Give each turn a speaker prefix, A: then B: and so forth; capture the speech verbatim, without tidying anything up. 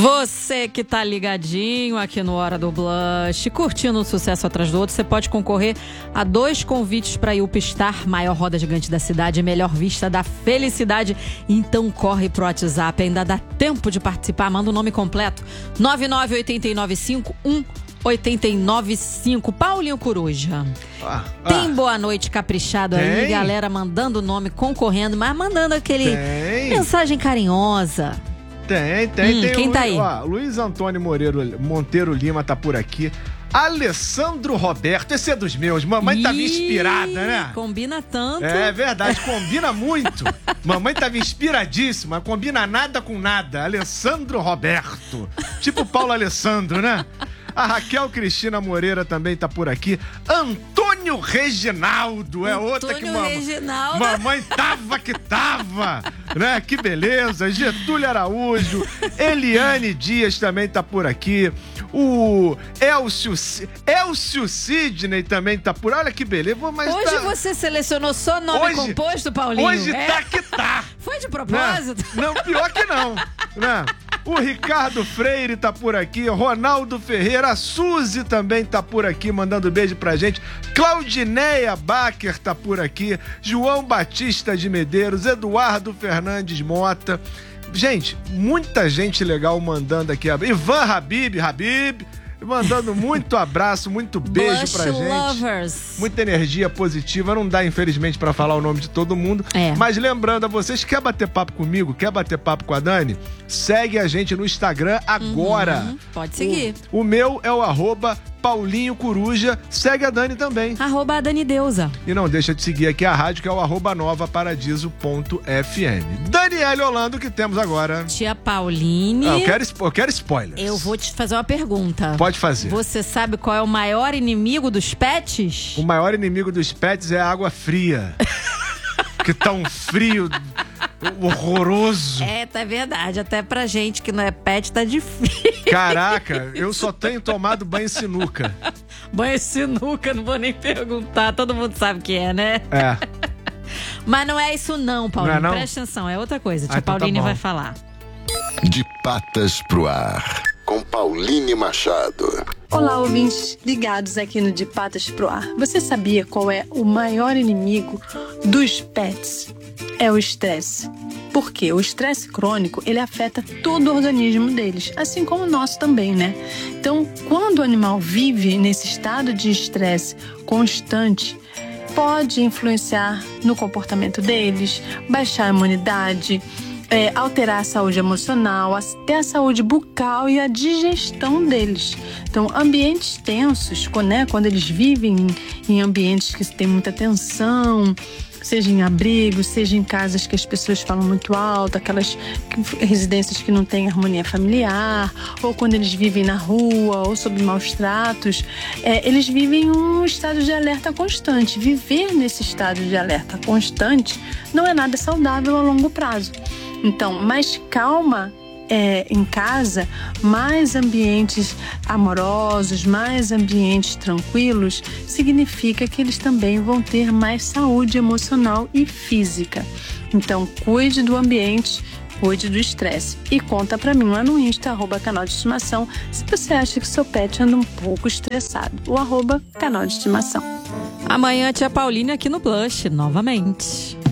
A: Você que tá ligadinho aqui no Hora do Blush, curtindo um sucesso atrás do outro, você pode concorrer a dois convites para a UpStar, maior roda gigante da cidade e melhor vista da felicidade. Então corre pro WhatsApp, ainda dá tempo de participar. Manda o nome completo: nove nove oito nove cinco um oito nove cinco. Paulinho Coruja. Ah, ah. Tem boa noite caprichado tem? Aí, galera mandando o nome, concorrendo, mas mandando aquele tem. Mensagem carinhosa.
B: Tem, tem,
A: hum,
B: tem.
A: Quem
B: o,
A: tá aí?
B: Ó, Luiz Antônio Moreiro, Monteiro Lima tá por aqui. Alessandro Roberto, esse é dos meus. Mamãe Ih, tava inspirada, né?
A: Combina tanto.
B: É verdade, combina muito. Mamãe tava inspiradíssima, combina nada com nada. Alessandro Roberto. Tipo Paulo Alessandro, né? A Raquel Cristina Moreira também tá por aqui. Antônio Reginaldo é
A: Antônio
B: outra que mamãe.
A: Reginaldo.
B: Mamãe tava que tava, né? Que beleza. Getúlio Araújo. Eliane Dias também tá por aqui. O Elcio, Elcio Sidney também tá por. Olha que beleza. Mas
A: hoje
B: tá...
A: você selecionou só nome hoje, composto, Paulinho?
B: Hoje
A: é?
B: tá que tá.
A: Foi de propósito?
B: Não, não pior que não, né? O Ricardo Freire tá por aqui, Ronaldo Ferreira, a Suzy também tá por aqui, mandando beijo pra gente. Claudineia Baker tá por aqui, João Batista de Medeiros, Eduardo Fernandes Mota. Gente, muita gente legal mandando aqui. Ivan Habib, Habib, mandando muito abraço, muito beijo
A: Blush
B: pra gente.
A: Lovers.
B: Muita energia positiva. Não dá, infelizmente, pra falar o nome de todo mundo.
A: É.
B: Mas lembrando a vocês, quer bater papo comigo? Quer bater papo com a Dani? Segue a gente no Instagram agora.
A: Uhum, pode seguir.
B: O, o meu é o arroba Paulinho Coruja. Segue a Dani também.
A: Arroba a Dani Deusa.
B: E não deixa de seguir aqui a rádio, que é o arroba nova paradiso ponto f m. Daniele Holando, que temos agora.
A: Tia Pauline.
B: Ah, eu, quero, eu quero spoilers.
A: Eu vou te fazer uma pergunta.
B: Pode fazer.
A: Você sabe qual é o maior inimigo dos pets?
B: O maior inimigo dos pets é a água fria. Que tá um frio horroroso.
A: É, tá verdade. Até pra gente que não é pet, tá difícil.
B: Caraca, eu só tenho tomado banho sinuca.
A: Banho sinuca, não vou nem perguntar. Todo mundo sabe o que é, né?
B: É.
A: Mas não é isso não, Paulinho. Não é não? Presta atenção, é outra coisa. Tia ah, então Pauline tá vai falar.
C: De patas pro ar, com Pauline Machado.
D: Olá, ouvintes ligados aqui no De Patas pro Ar. Você sabia qual é o maior inimigo dos pets? É o estresse. Por quê? O estresse crônico, ele afeta todo o organismo deles, assim como o nosso também, né? Então, quando o animal vive nesse estado de estresse constante, pode influenciar no comportamento deles, baixar a imunidade, É, alterar a saúde emocional, até a saúde bucal e a digestão deles. Então, ambientes tensos, né, quando eles vivem em, em ambientes que tem muita tensão, seja em abrigos, seja em casas que as pessoas falam muito alto, aquelas residências que não têm harmonia familiar, ou quando eles vivem na rua, ou sob maus tratos, é, eles vivem em um estado de alerta constante. Viver nesse estado de alerta constante não é nada saudável a longo prazo. Então, mais calma é, em casa, mais ambientes amorosos, mais ambientes tranquilos, significa que eles também vão ter mais saúde emocional e física. Então, cuide do ambiente, cuide do estresse. E conta pra mim lá no Insta, arroba canal de estimação, se você acha que seu pet anda um pouco estressado. O arroba canal de estimação.
A: Amanhã, tia Pauline aqui no Blush, novamente.